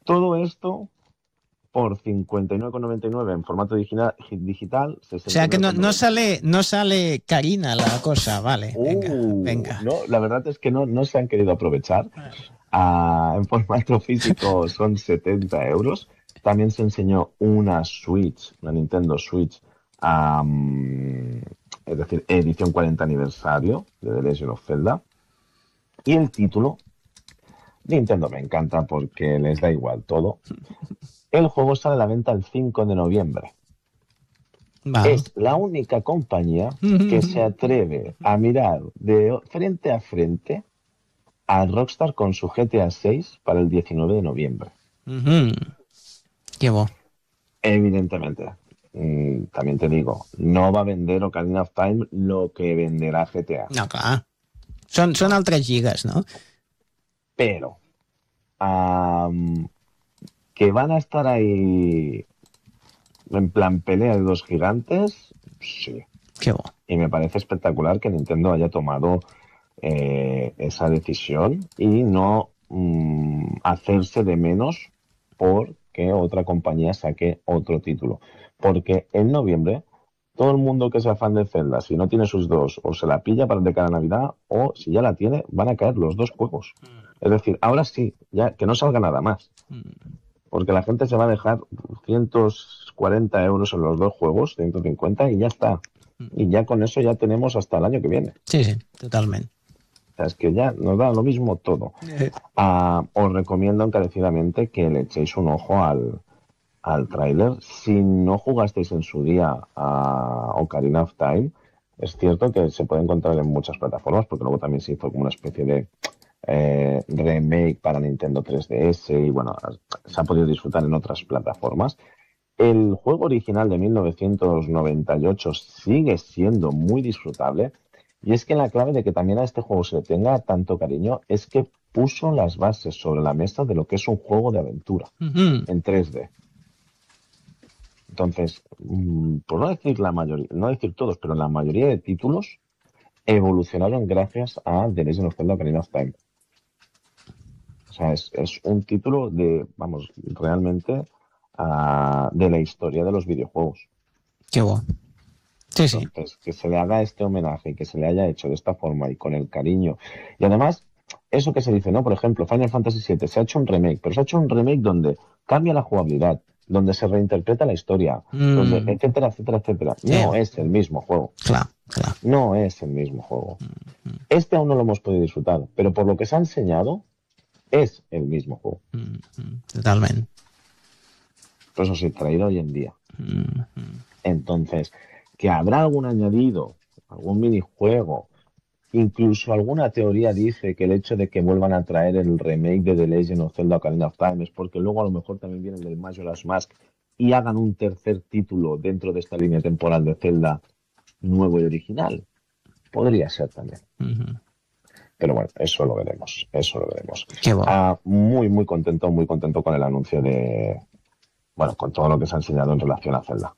Todo esto por 59,99 en formato digital, O sea que no 69,99. sale Karina la cosa, vale, venga. No, la verdad es que no se han querido aprovechar. En formato físico son 70 euros. También se enseñó una Switch, una Nintendo Switch, es decir, edición 40 aniversario de The Legend of Zelda. Y el título, Nintendo me encanta porque les da igual todo. El juego sale a la venta el 5 de noviembre. Val. Es la única compañía que se atreve a mirar de frente a frente a Rockstar con su GTA 6 para el 19 de noviembre. Que bo. Evidentemente, también te digo, no va a vender Ocarina of Time lo que venderá GTA. No, clar. Són altres lligues, no? Pero, que van a estar ahí en plan pelea de dos gigantes, sí. Que bo. Y me parece espectacular que Nintendo haya tomado esa decisión y no hacerse de menos porque otra compañía saque otro título. Porque en noviembre, todo el mundo que sea fan de Zelda, si no tiene sus dos, o se la pilla para de cara a Navidad, o si ya la tiene, van a caer los dos juegos. Es decir, ahora sí, ya que no salga nada más. Porque la gente se va a dejar 140 euros en los dos juegos, 150, y ya está. Y ya con eso ya tenemos hasta el año que viene. Sí, totalment. O sea, es que ya nos da lo mismo todo. Os recomiendo encarecidamente que le echéis un ojo al tráiler. Si no jugasteis en su día a Ocarina of Time, es cierto que se puede encontrar en muchas plataformas, porque luego también se hizo como una especie de remake para Nintendo 3DS y bueno, se ha podido disfrutar en otras plataformas. El juego original de 1998 sigue siendo muy disfrutable y es que la clave de que también a este juego se le tenga tanto cariño es que puso las bases sobre la mesa de lo que es un juego de aventura en 3D. Entonces, por no decir la mayoría, no decir todos, pero la mayoría de títulos evolucionaron gracias a The Legend of Zelda Ocarina of Time. O sea, es un título de, vamos, realmente de la historia de los videojuegos. Que bo. Sí, sí. Entonces, que se le haga este homenaje y que se le haya hecho de esta forma y con el cariño. Y además, eso que se dice, ¿no? Por ejemplo, Final Fantasy VII se ha hecho un remake, pero se ha hecho un remake donde cambia la jugabilidad, donde se reinterpreta la historia, donde etcétera, etcétera, etcétera. No es el mismo juego. Clar. No es el mismo juego. Este aún no lo hemos podido disfrutar, pero por lo que se ha enseñado, es el mismo juego. Totalment. Por eso sí, traído hoy en día. Entonces, que habrá algún añadido, algún minijuego, incluso alguna teoría dice que el hecho de que vuelvan a traer el remake de The Legend of Zelda Ocarina of Time es porque luego a lo mejor también viene el del Majora's Mask y hagan un tercer título dentro de esta línea temporal de Zelda nuevo y original. Podría ser también. Pero bueno, eso lo veremos. Qué bueno. Muy contento con el anuncio de... Bueno, con todo lo que se ha enseñado en relación a Zelda.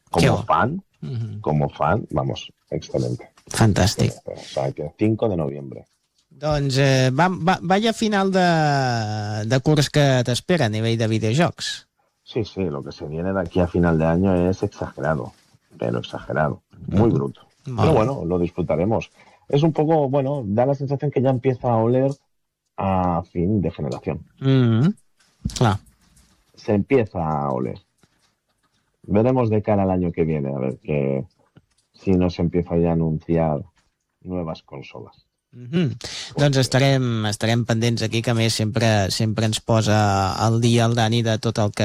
Como fan, vamos, excelente. Fantàstic. O sea, que 5 de noviembre. Doncs vaya final de curs que t'espera a nivell de videojocs. Sí, lo que se viene de aquí a final de año es exagerado, pero exagerado, muy bruto. Pero bueno, lo disfrutaremos. Es un poco, bueno, da la sensación que ya empieza a oler a fin de generación. Clar. Se empieza a oler. Veremos de cara al año que viene, a ver que si nos empieza ya a anunciar nuevas consolas. Doncs estarem pendents aquí, que a més sempre ens posa al dia el Dani de tot el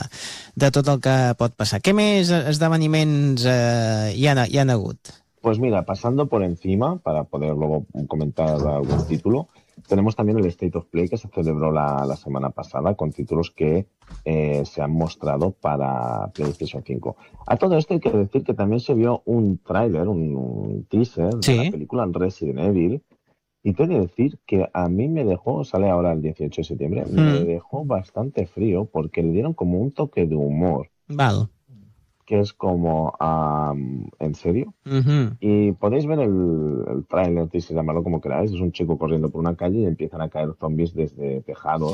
que pot passar. Què més esdeveniments hi han hagut? Pues mira, pasando por encima, para poder luego comentar algún título, tenemos también el State of Play que se celebró la semana pasada con títulos que se han mostrado para PlayStation 5. A todo esto hay que decir que también se vio un tráiler, un teaser de la película Resident Evil. Y tengo que decir que a mí me dejó, sale ahora el 18 de septiembre, me dejó bastante frío porque le dieron como un toque de humor. Val. Que es como, ¿en serio? Y podéis ver el tráiler, si llamarlo como queráis, es un chico corriendo por una calle y empiezan a caer zombies desde tejados